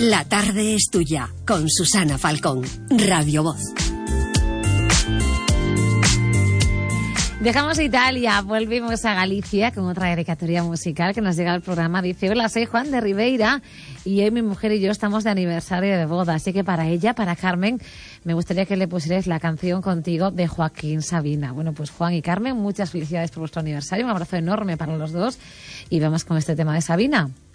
La tarde es tuya, con Susana Falcón, Radio Voz. Dejamos Italia, volvemos a Galicia con otra dedicatoria musical que nos llega al programa. Dice: hola, soy Juan de Ribeira y hoy mi mujer y yo estamos de aniversario de boda, así que para ella, para Carmen, me gustaría que le pusierais la canción Contigo de Joaquín Sabina. Bueno, pues Juan y Carmen, muchas felicidades por vuestro aniversario, un abrazo enorme para los dos y vamos con este tema de Sabina.